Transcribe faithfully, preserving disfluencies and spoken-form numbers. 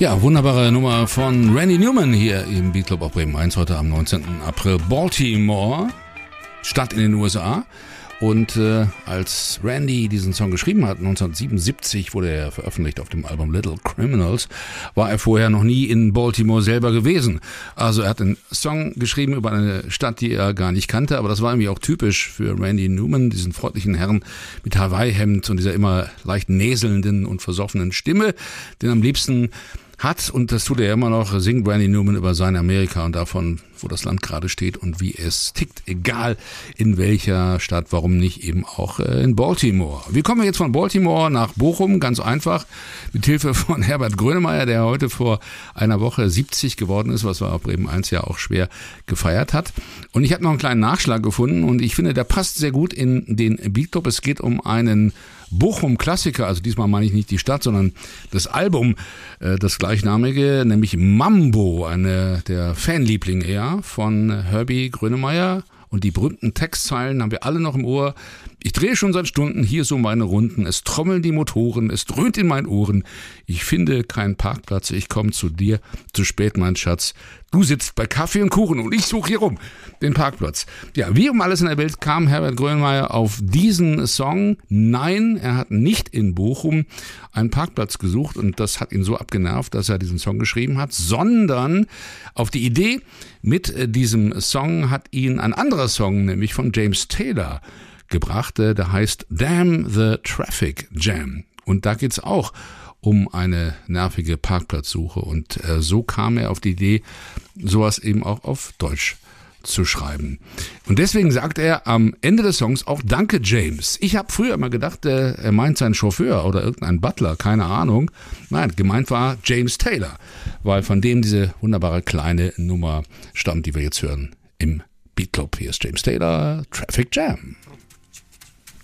Ja, wunderbare Nummer von Randy Newman hier im Beatclub auf Bremen eins, heute am neunzehnten April. Baltimore, Stadt in den U S A. Und äh, als Randy diesen Song geschrieben hat, neunzehnhundertsiebenundsiebzig wurde er veröffentlicht auf dem Album Little Criminals, war er vorher noch nie in Baltimore selber gewesen. Also er hat einen Song geschrieben über eine Stadt, die er gar nicht kannte, aber das war irgendwie auch typisch für Randy Newman, diesen freundlichen Herrn mit Hawaii-Hemd und dieser immer leicht näselnden und versoffenen Stimme, den am liebsten hat, und das tut er immer noch, singt Randy Newman über sein Amerika und davon, wo das Land gerade steht und wie es tickt, egal in welcher Stadt, warum nicht eben auch in Baltimore. Wie kommen wir jetzt von Baltimore nach Bochum? Ganz einfach, mit Hilfe von Herbert Grönemeyer, der heute vor einer Woche siebzig geworden ist, was er auf Bremen eins ja auch schwer gefeiert hat. Und ich habe noch einen kleinen Nachschlag gefunden und ich finde, der passt sehr gut in den Beatclub. Es geht um einen Bochum-Klassiker, also diesmal meine ich nicht die Stadt, sondern das Album, äh, das gleichnamige, nämlich Mambo, eine der Fanlieblinge eher von Herbie Grönemeyer. Und die berühmten Textzeilen haben wir alle noch im Ohr. Ich drehe schon seit Stunden hier so meine Runden. Es trommeln die Motoren, es dröhnt in meinen Ohren. Ich finde keinen Parkplatz, ich komme zu dir. Zu spät, mein Schatz. Du sitzt bei Kaffee und Kuchen und ich suche hier rum den Parkplatz. Ja, wie um alles in der Welt kam Herbert Grönemeyer auf diesen Song? Nein, er hat nicht in Bochum einen Parkplatz gesucht und das hat ihn so abgenervt, dass er diesen Song geschrieben hat, sondern auf die Idee mit diesem Song hat ihn ein anderer Song, nämlich von James Taylor, gebracht, der heißt Damn the Traffic Jam. Und da geht's auch um eine nervige Parkplatzsuche. Und äh, so kam er auf die Idee, sowas eben auch auf Deutsch zu schreiben. Und deswegen sagt er am Ende des Songs auch Danke, James. Ich habe früher immer gedacht, äh, er meint seinen Chauffeur oder irgendeinen Butler, keine Ahnung. Nein, gemeint war James Taylor, weil von dem diese wunderbare kleine Nummer stammt, die wir jetzt hören im Beatclub. Hier ist James Taylor, Traffic Jam.